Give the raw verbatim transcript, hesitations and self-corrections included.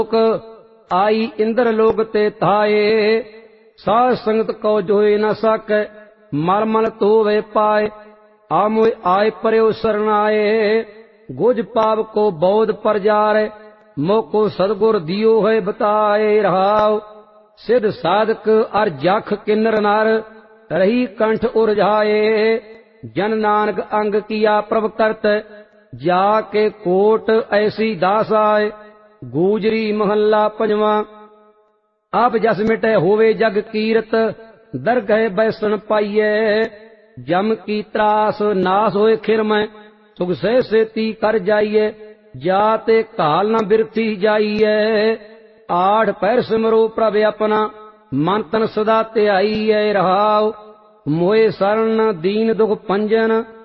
आई इंद्र लोक ते थाए। साध संगत को जोए न साकै मल मल धोवे पाए। आमोय आय पर्यो सरनाए गुज पाप को बौध परजारे। मोको सदगुर दियो है बताए रहाओ। सिद्ध साधक अर जख किन्नर नर रही कंठ उरझाए। जन नानक अंग किया प्रभ करत जाके कोट ऐसी दास आए। गूजरी महला पंजवा। आप जस मिटे होवे जग कीरत दरगह बैसन पाइये। जम की त्रास नास होए खिर में सुख से सेती कर जाइए। जाते काल न बिरथी जाइए। आठ पैर सिमरो प्रभ अपना मन तन सदा त्याइए रहाओ। मोए शरण दीन दुख पंजन